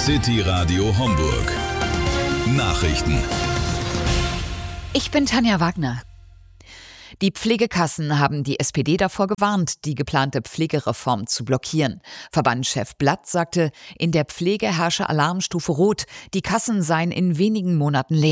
City Radio Homburg. Nachrichten. Ich bin Tanja Wagner. Die Pflegekassen haben die SPD davor gewarnt, die geplante Pflegereform zu blockieren. Verbandschef Blatt sagte, in der Pflege herrsche Alarmstufe Rot. Die Kassen seien in wenigen Monaten leer.